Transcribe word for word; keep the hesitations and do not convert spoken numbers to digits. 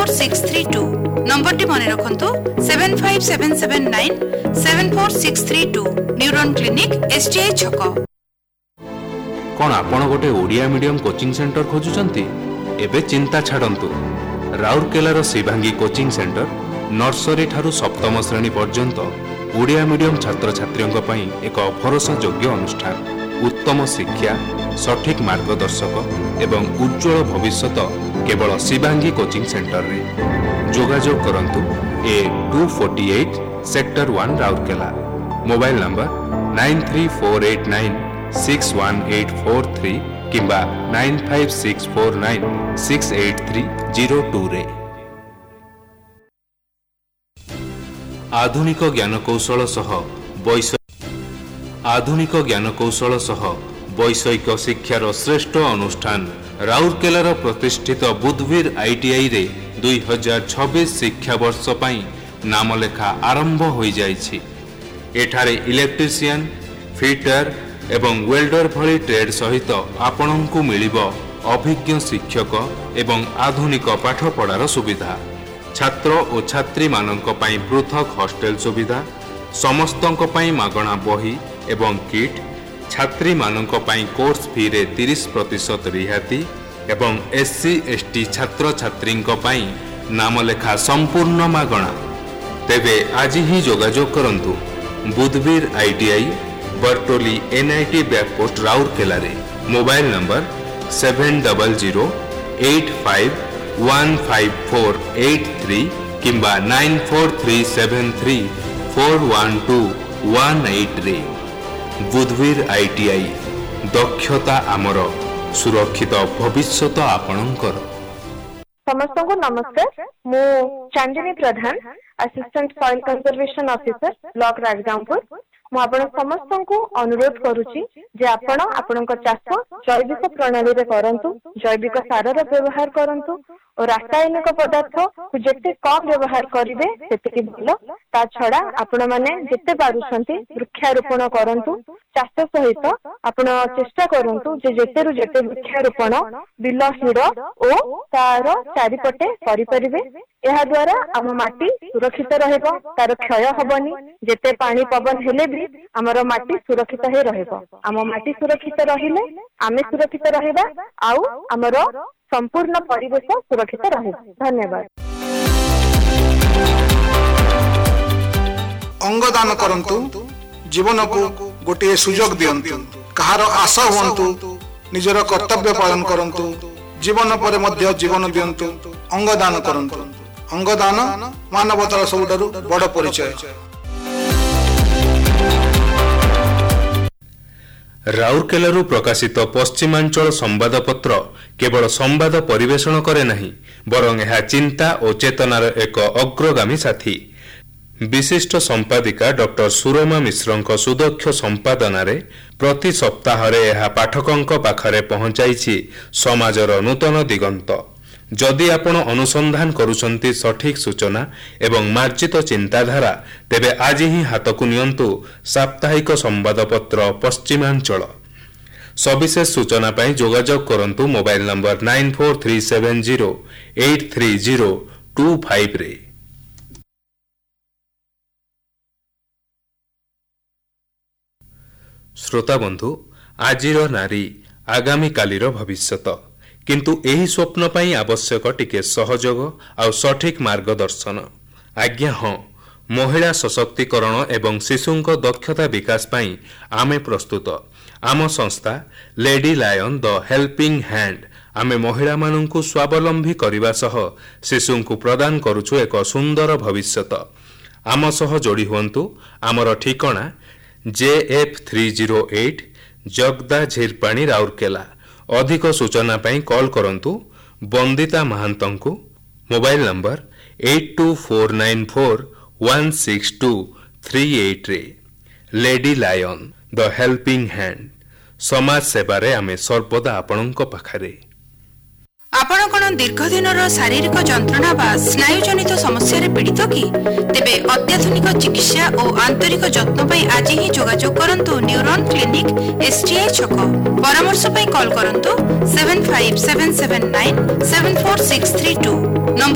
Six three to number मन रखु seven five seven seven nine seven four six three to neuron clinic STI छक। कौन आपण गोटे ओडिया मीडियम कोचिंग सेंटर खोजुचंती? एबे चिंता छाड़ंतु। राउरकेलार शिवांगी कोचिंग सेंटर नर्सरी ठारू सप्तम श्रेणी पर्यंत ओडिया मीडियम छात्र छात्रियों पई एक भरोसा योग्य अनुष्ठान। उत्तम शिक्षा, सठिक मार्गदर्शक एवं उज्जवल भविष्यत केवल शिवांगी कोचिंग सेंटर रे। जोगाजोग करंतु ए to forty eight sector one Rourkela. Mobile number nine three four eight nine six one eight four three किंबा nine five six four nine six eight three zero to रे। आधुनिक ज्ञान कौशल सह वैषयिक आधुनिक ज्ञान कौशल सह वैषयिक शिक्षार श्रेष्ठ अनुष्ठान राउरकेलार प्रतिष्ठित बुधवीर आईटीआई रे दुई हजार छब्बीस शिक्षा वर्ष पई नामलेखा आरंभ हो जाइछि। एठारे इलेक्ट्रीशियन, फिटर एवं वेल्डर भली ट्रेड सहित आपणଙ୍କୁ मिलिबो अभिज्ञ शिक्षक एवं आधुनिक पाठ पढ़ार सुविधा। छात्र और छात्री मानक पई पृथक हॉस्टेल सुविधा, समस्तंक पई मागणा बही एवं किट, छात्री मानक पई कोर्स फी रे तीस प्रतिशत रिहाती एवं एससी एसटी छात्र छात्रींक पई नामलेखा संपूर्ण मागणा। तेबे आज ही जोगाजोग करंतु बुधवीर आईटीआई बरटोली एनआईटी बैकपोस्ट राउरकेला रे। Mobile number seven double zero eight five one five four eight three किंबा nine four three seven three four one two one eight रे। बुधवीर आईटीआई दक्षता आमर सुरक्षित भविष्यत आपणकर। समस्त को नमस्कार। मु चांदिनी प्रधान, assistant soil conservation officer block राजगांवपुर। मु आपण समस्त को अनुरोध करूची जे आपण आपणक चाष जैविक प्रणाली रे करंतु, जैविक सार रे व्यवहार करंतु और रासायनिक पदार्थ को जेते कम व्यवहार करिवे सेते भलो। ता छडा आपण माने जेते पारुछंती वृक्षारोपण करंतु। चाष सहित आपण चेष्टा करंतु जे जेते रु जेते वृक्षारोपण बिल हिड़ ओ तार चारिपटे करि परिबे। एहा द्वारा आम माटी सुरक्षित रहबो, तार क्षय हबनी। जेते पानी पवन हेले भी हमर माटी सुरक्षित हे रहबो। आम माटी सुरक्षित रहिले आमे सुरक्षित रहबा आउ हमर संपूर्ण परिवेश सुरक्षित रहे। धन्यवाद। अंगदान करंतु, जीवन को गोटे सुजोग दियंतु। कहार आशा हुंतु, निजर कर्तव्य पालन करंतु। जीवन पर मध्य जीवन दियंतु। अंगदान करंतु। अंगदान मानवतार सबुठारु बड़ परिचय। राउरकेलारू प्रकाशित पश्चिमांचल संवादपत्र केवल संवाद परिवेषण करे नहीं, बरं यह चिंता और चेतनार एक अग्रगामी साथी। विशिष्ट संपादिका डॉक्टर सुरमा मिश्रଙ୍କ सुदक्ष संपादनारे प्रति सप्ताह यह पाठकों पाखरे पहुंचाइछि समाजर नूतन दिगंत। जदि आपण अनुसंधान करुछंती सठिक सूचना एवं मार्जित चिंताधारा, तेबे आज ही हाथकु नियंतु साप्ताहिक संवादपत्र पश्चिमांचल। सविशेष सूचना पाई जोगाजोग करंतु mobile number nine four three seven zero eight three zero to five रे। श्रोता बंधु, आजिर नारी आगामी कालीर भविष्यत, किंतु एही स्वप्न पाई आवश्यक टिके सहयोग और सठिक मार्गदर्शन। आज्ञा हाँ, महिला सशक्तिकरण एवं शिशुंक दक्षता विकास पाई आमे प्रस्तुत। आम संस्था lady lion the helping hand आमे महिला मानंकु स्वावलंबी करने सह शिशुंकु प्रदान करुछु एक सुंदर भविष्यत। आम सह जोड़ी हुंतु। आमर ठिकाना जे F three zero eight जगदा झिरपाणी Rourkela. अधिक सूचना पाई कॉल करंतु Bandita महांतंकु। Mobile number eight to four nine four one six to three eight रे। Lady lion the helping hand, समाज सेवारे आमे सर्वदा आपणଙ୍କ पाखरे। आपण कोन दीर्घ दिनर शारीरिक जंत्रणा बा स्नायु जनित समस्या रे पीड़ित कि? तेबे अत्याधुनिक चिकित्सा और आंतरिक जत्न पई आज ही जोगाजोग करंतु न्यूरॉन क्लिनिक एसटीआई छक। परामर्श पई कॉल करंतु seven five seven seven nine seven four six three to.